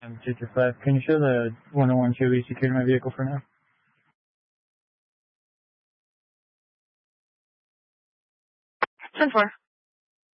I'm Sector 5. Can you show the 101 Chevy secured my vehicle for now? 10-4.